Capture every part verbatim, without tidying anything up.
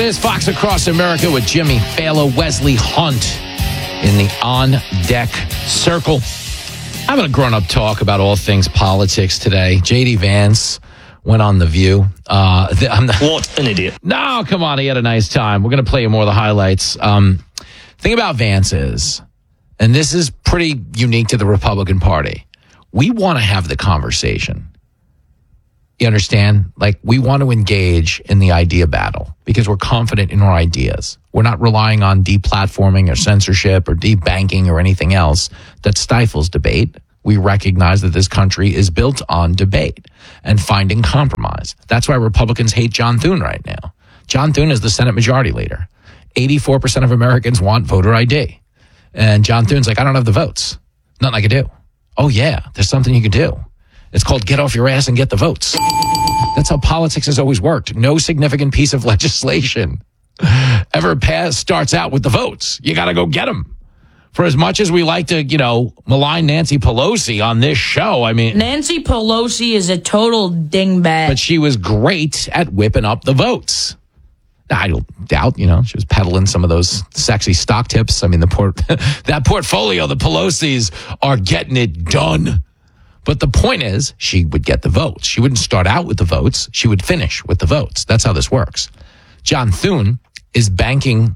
is Fox Across America with Jimmy Fallon, Wesley Hunt in the On Deck Circle. Having a grown-up talk about all things politics today. J D Vance went on The View. Uh, the, I'm not, what an idiot. No, come on. He had a nice time. We're going to play you more of the highlights. Um, thing about Vance is, and this is pretty unique to the Republican Party, we want to have the conversation. You understand? Like, we want to engage in the idea battle because we're confident in our ideas. We're not relying on deplatforming or censorship or debanking or anything else that stifles debate. We recognize that this country is built on debate and finding compromise. That's why Republicans hate John Thune right now. John Thune is the Senate Majority Leader. eighty-four percent of Americans want voter I D. And John Thune's like, I don't have the votes. Nothing I can do. Oh, yeah, there's something you can do. It's called get off your ass and get the votes. That's how politics has always worked. No significant piece of legislation ever passed starts out with the votes. You got to go get them. For as much as we like to, you know, malign Nancy Pelosi on this show, I mean... Nancy Pelosi is a total dingbat. But she was great at whipping up the votes. I don't doubt, you know, she was peddling some of those sexy stock tips. I mean, the port that portfolio, the Pelosi's are getting it done. But the point is, she would get the votes. She wouldn't start out with the votes. She would finish with the votes. That's how this works. John Thune is banking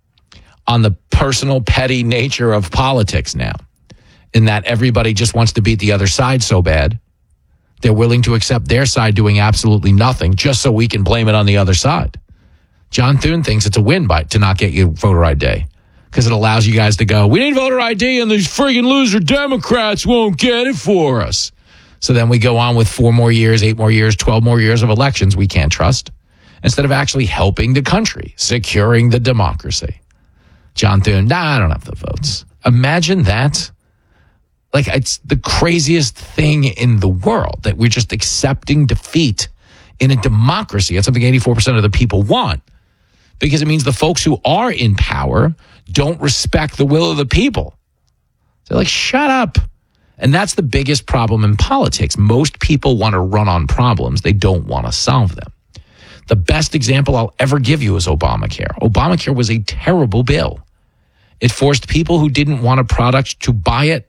on the personal, petty nature of politics now, in that everybody just wants to beat the other side so bad, they're willing to accept their side doing absolutely nothing just so we can blame it on the other side. John Thune thinks it's a win by to not get you voter I D because it allows you guys to go, we need voter I D and these friggin' loser Democrats won't get it for us. So then we go on with four more years, eight more years, twelve more years of elections we can't trust instead of actually helping the country, securing the democracy. John Thune, nah, I don't have the votes. Imagine that. Like, it's the craziest thing in the world that we're just accepting defeat in a democracy. That's something eighty-four percent of the people want. Because it means the folks who are in power don't respect the will of the people. They're like, shut up. And that's the biggest problem in politics. Most people want to run on problems. They don't want to solve them. The best example I'll ever give you is Obamacare. Obamacare was a terrible bill. It forced people who didn't want a product to buy it.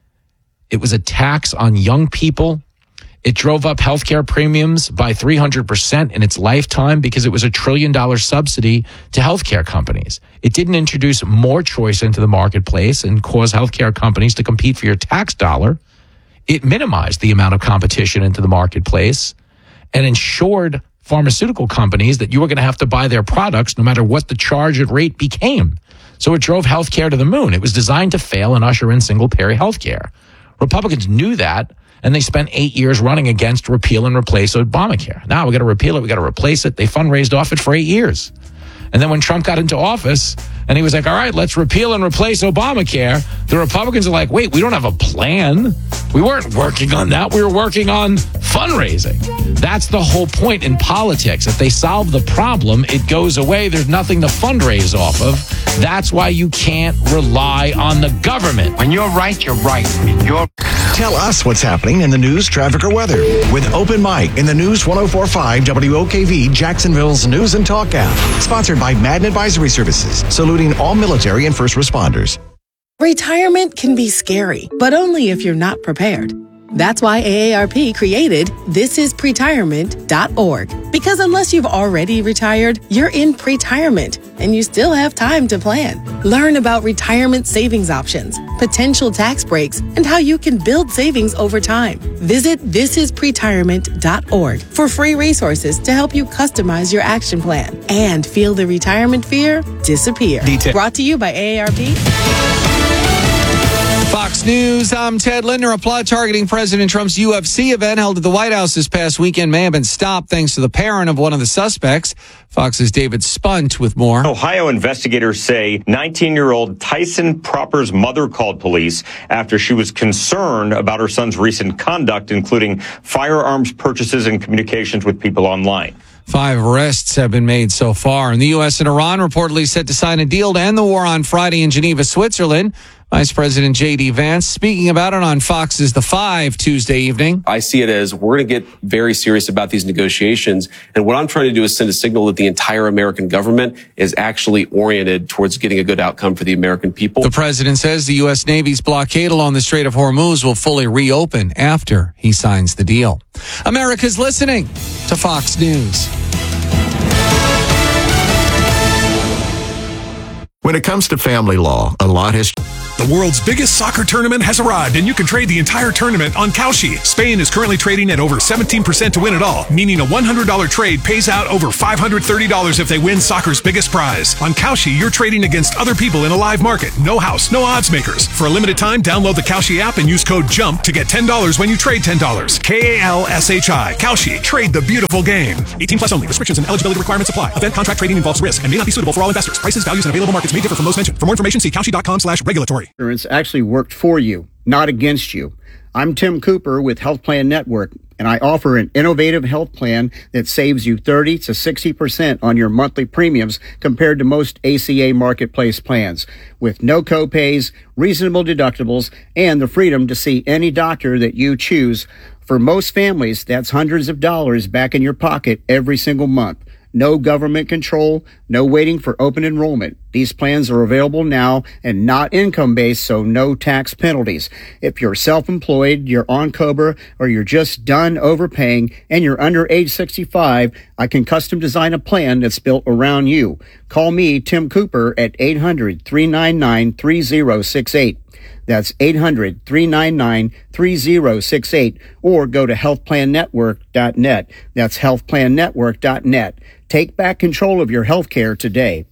It was a tax on young people. It drove up healthcare premiums by three hundred percent in its lifetime because it was a trillion dollar subsidy to healthcare companies. It didn't introduce more choice into the marketplace and cause healthcare companies to compete for your tax dollar. It minimized the amount of competition into the marketplace and ensured pharmaceutical companies that you were going to have to buy their products no matter what the charge rate became. So it drove healthcare to the moon. It was designed to fail and usher in single-payer healthcare. Republicans knew that. And they spent eight years running against repeal and replace Obamacare. Now we got to repeal it. We got to replace it. They fundraised off it for eight years. And then when Trump got into office and he was like, all right, let's repeal and replace Obamacare, the Republicans are like, wait, we don't have a plan. We weren't working on that. We were working on fundraising. That's the whole point in politics. If they solve the problem, it goes away. There's nothing to fundraise off of. That's why you can't rely on the government. When you're right, you're right. You're... Tell us what's happening in the news, traffic, or weather with Open Mic in the News one oh four point five W O K V, Jacksonville's News and Talk app. Sponsored by Madden Advisory Services, saluting all military and first responders. Retirement can be scary, but only if you're not prepared. That's why A A R P created this is pretirement dot org. Because unless you've already retired, you're in pretirement and you still have time to plan. Learn about retirement savings options, potential tax breaks, and how you can build savings over time. Visit this is pretirement dot org for free resources to help you customize your action plan and feel the retirement fear disappear. Detail. Brought to you by A A R P. Fox News, I'm Ted Linder. A plot targeting President Trump's U F C event held at the White House this past weekend may have been stopped thanks to the parent of one of the suspects. Fox's David Spunt with more. Ohio investigators say nineteen-year-old Tyson Proper's mother called police after she was concerned about her son's recent conduct, including firearms purchases and communications with people online. Five arrests have been made so far. And the U S and Iran reportedly set to sign a deal to end the war on Friday in Geneva, Switzerland. Vice President J D. Vance speaking about it on Fox's The Five Tuesday evening. I see it as we're going to get very serious about these negotiations. And what I'm trying to do is send a signal that the entire American government is actually oriented towards getting a good outcome for the American people. The president says the U S. Navy's blockade along the Strait of Hormuz will fully reopen after he signs the deal. America's listening to Fox News. When it comes to family law, a lot has The world's biggest soccer tournament has arrived, and you can trade the entire tournament on Kalshi. Spain is currently trading at over seventeen percent to win it all, meaning a one hundred dollars trade pays out over five hundred thirty dollars if they win soccer's biggest prize. On Kalshi, you're trading against other people in a live market. No house, no odds makers. For a limited time, download the Kalshi app and use code JUMP to get ten dollars when you trade ten dollars. K A L S H I. Kalshi. Trade the beautiful game. eighteen plus only. Restrictions and eligibility requirements apply. Event contract trading involves risk and may not be suitable for all investors. Prices, values, and available markets may differ from those mentioned. For more information, see Kalshi.com slash regulatory. Insurance actually worked for you, not against you. I'm Tim Cooper with Health Plan Network, and I offer an innovative health plan that saves you thirty to sixty percent on your monthly premiums compared to most A C A marketplace plans, with no copays, reasonable deductibles, and the freedom to see any doctor that you choose. For most families, that's hundreds of dollars back in your pocket every single month. No government control, no waiting for open enrollment. These plans are available now and not income-based, so no tax penalties. If you're self-employed, you're on COBRA, or you're just done overpaying and you're under age sixty-five, I can custom design a plan that's built around you. Call me, Tim Cooper, at eight hundred, three nine nine, three zero six eight. That's eight hundred, three nine nine, three zero six eight, or go to health plan network dot net. That's health plan network dot net. Take back control of your health care today.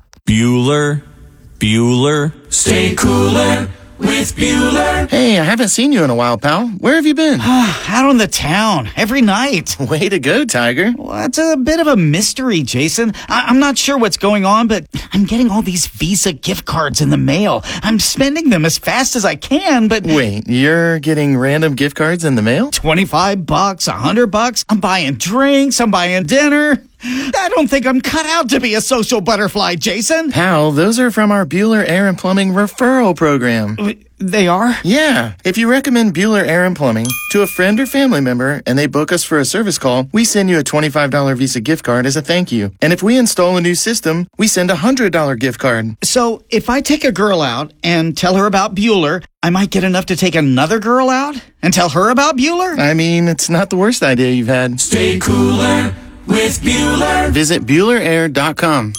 Bueller, Bueller, stay cooler with Bueller. Hey, I haven't seen you in a while, pal. Where have you been? Out on the town, every night. Way to go, Tiger. Well, it's a bit of a mystery, Jason. I- I'm not sure what's going on, but I'm getting all these Visa gift cards in the mail. I'm spending them as fast as I can, but... Wait, you're getting random gift cards in the mail? twenty-five bucks, one hundred bucks. I'm buying drinks, I'm buying dinner. I don't think I'm cut out to be a social butterfly, Jason. Pal, those are from our Bueller Air and Plumbing referral program. They are? Yeah. If you recommend Bueller Air and Plumbing to a friend or family member and they book us for a service call, we send you a twenty-five dollars Visa gift card as a thank you. And if we install a new system, we send a one hundred dollars gift card. So if I take a girl out and tell her about Bueller, I might get enough to take another girl out and tell her about Bueller? I mean, it's not the worst idea you've had. Stay cooler with Bueller. Visit Bueller Air dot com.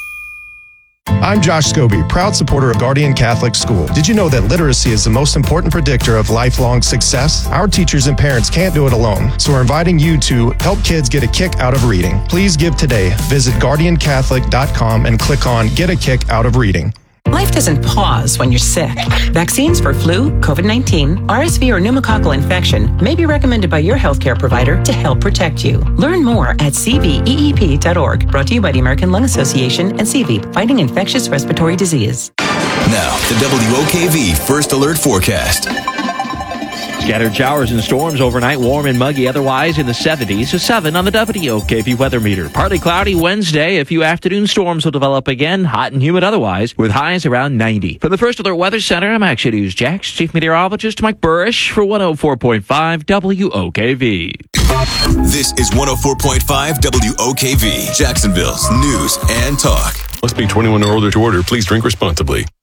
I'm Josh Scobie, proud supporter of Guardian Catholic School. Did you know that literacy is the most important predictor of lifelong success? Our teachers and parents can't do it alone, so we're inviting you to help kids get a kick out of reading. Please give today. Visit Guardian Catholic dot com and click on Get a Kick Out of Reading. Life doesn't pause when you're sick. Vaccines for flu, COVID nineteen, R S V, or pneumococcal infection may be recommended by your healthcare provider to help protect you. Learn more at C V E E P dot org. Brought to you by the American Lung Association and C V, fighting infectious respiratory disease. Now, the W O K V First Alert Forecast. Scattered showers and storms overnight, warm and muggy, otherwise in the seventies. A seven on the W O K V weather meter. Partly cloudy Wednesday. A few afternoon storms will develop again, hot and humid otherwise, with highs around ninety. From the First Alert Weather Center, I'm Action News Jax Chief Meteorologist Mike Burrish for one oh four point five W O K V. This is one oh four point five W O K V, Jacksonville's news and talk. Must be twenty-one or older to order. Please drink responsibly.